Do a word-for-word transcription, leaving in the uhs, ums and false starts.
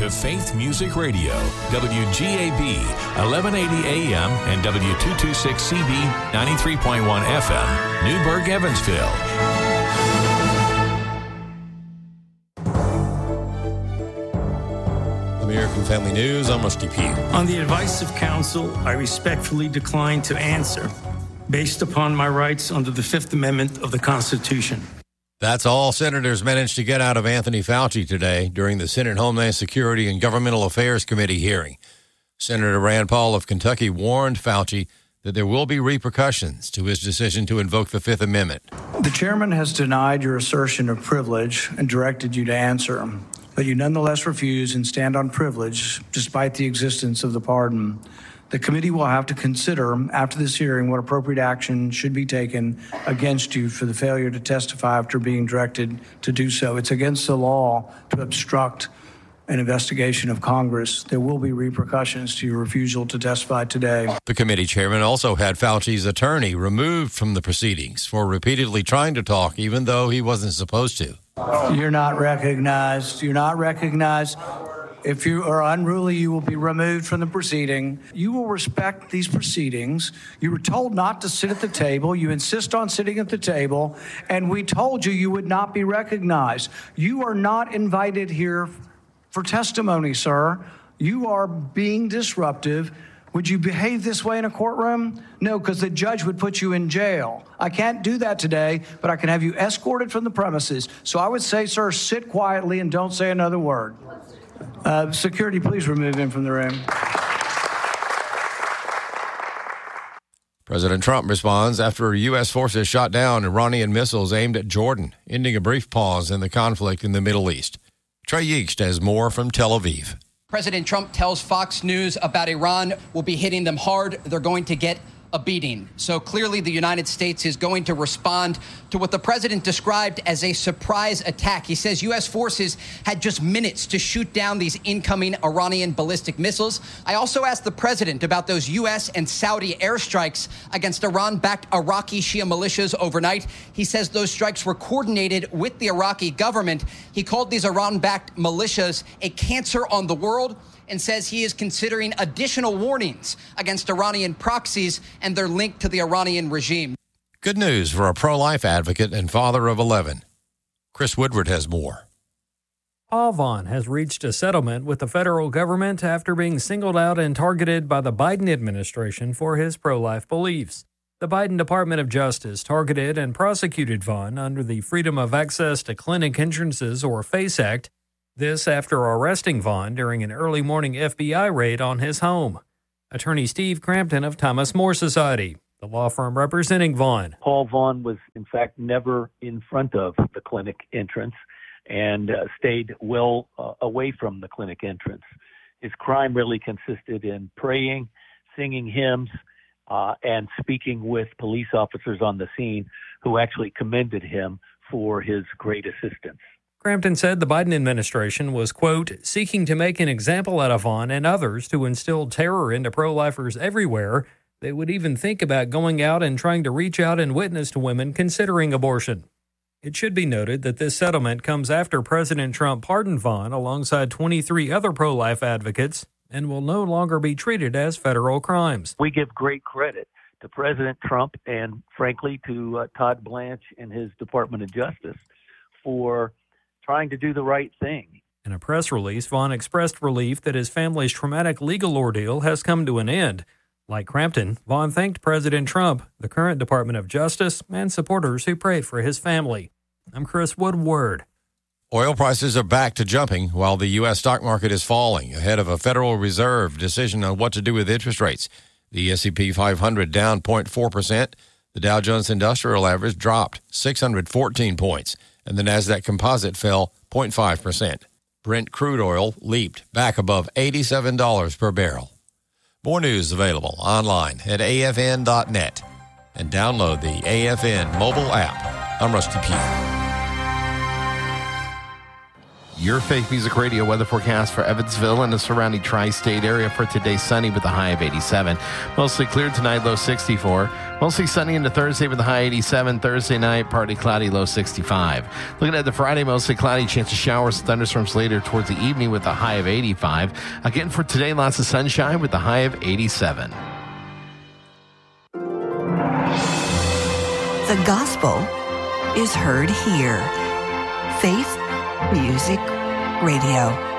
to Faith Music Radio, W G A B, eleven eighty A M and W two twenty-six C B, ninety-three point one F M, Newburgh, Evansville. American Family News, I'm Rusty Pugh. On the advice of counsel, I respectfully decline to answer based upon my rights under the Fifth Amendment of the Constitution. That's all senators managed to get out of Anthony Fauci today during the Senate Homeland Security and Governmental Affairs Committee hearing. Senator Rand Paul of Kentucky warned Fauci that there will be repercussions to his decision to invoke the Fifth Amendment. The chairman has denied your assertion of privilege and directed you to answer, but you nonetheless refuse and stand on privilege despite the existence of the pardon. The committee will have to consider after this hearing what appropriate action should be taken against you for the failure to testify after being directed to do so. It's against the law to obstruct an investigation of Congress. There will be repercussions to your refusal to testify today. The committee chairman also had Fauci's attorney removed from the proceedings for repeatedly trying to talk even though he wasn't supposed to. You're not recognized. You're not recognized. If you are unruly, you will be removed from the proceeding. You will respect these proceedings. You were told not to sit at the table. You insist on sitting at the table. And we told you you would not be recognized. You are not invited here for testimony, sir. You are being disruptive. Would you behave this way in a courtroom? No, because the judge would put you in jail. I can't do that today, but I can have you escorted from the premises. So I would say, sir, sit quietly and don't say another word. Uh, security, please remove him from the room. President Trump responds after U S forces shot down Iranian missiles aimed at Jordan, ending a brief pause in the conflict in the Middle East. Trey Yeast has more from Tel Aviv. President Trump tells Fox News about Iran will be hitting them hard. They're going to get a beating. So clearly the United States is going to respond to what the president described as a surprise attack. He says U S forces had just minutes to shoot down these incoming Iranian ballistic missiles. I also asked the president about those U S and Saudi airstrikes against Iran-backed Iraqi Shia militias overnight. He says those strikes were coordinated with the Iraqi government. He called these Iran-backed militias a cancer on the world, and says he is considering additional warnings against Iranian proxies and their link to the Iranian regime. Good news for a pro-life advocate and father of eleven. Chris Woodward has more. Paul Vaughn has reached a settlement with the federal government after being singled out and targeted by the Biden administration for his pro-life beliefs. The Biden Department of Justice targeted and prosecuted Vaughn under the Freedom of Access to Clinic Entrances, or FACE Act. This after arresting Vaughn during an early morning F B I raid on his home. Attorney Steve Crampton of Thomas More Society, the law firm representing Vaughn. Paul Vaughn was, in fact, never in front of the clinic entrance and uh, stayed well uh, away from the clinic entrance. His crime really consisted in praying, singing hymns, uh, and speaking with police officers on the scene who actually commended him for his great assistance. Crampton said the Biden administration was, quote, seeking to make an example out of Vaughn and others to instill terror into pro-lifers everywhere. They would even think about going out and trying to reach out and witness to women considering abortion. It should be noted that this settlement comes after President Trump pardoned Vaughn alongside twenty-three other pro-life advocates and will no longer be treated as federal crimes. We give great credit to President Trump and, frankly, to uh, Todd Blanche and his Department of Justice for trying to do the right thing. In a press release, Vaughn expressed relief that his family's traumatic legal ordeal has come to an end. Like Crampton, Vaughn thanked President Trump, the current Department of Justice, and supporters who prayed for his family. I'm Chris Woodward. Oil prices are back to jumping while the U S stock market is falling ahead of a Federal Reserve decision on what to do with interest rates. The S and P five hundred down zero point four percent. The Dow Jones Industrial Average dropped six hundred fourteen points. And the NASDAQ Composite fell zero point five percent. Brent crude oil leaped back above eighty-seven dollars per barrel. More news available online at A F N dot net and download the A F N mobile app. I'm Rusty Pugh. Your Faith Music Radio weather forecast for Evansville and the surrounding tri-state area for today: sunny with a high of eighty-seven. Mostly clear tonight, low sixty-four. Mostly sunny into Thursday with a high eighty-seven. Thursday night, partly cloudy, low sixty-five. Looking at the Friday, mostly cloudy, chance of showers and thunderstorms later towards the evening with a high of eighty-five. Again for today, lots of sunshine with a high of eighty-seven. The gospel is heard here. Faith Music Radio.